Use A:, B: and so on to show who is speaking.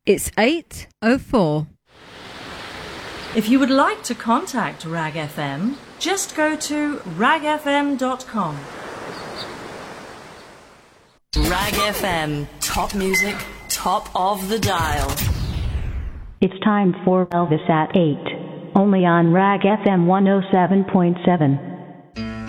A: It's 8:04.
B: If you would like to contact Rag FM, just go to ragfm.com. Rag FM, top music, top of the dial.
C: It's time for Elvis at 8, only on Rag FM 107.7.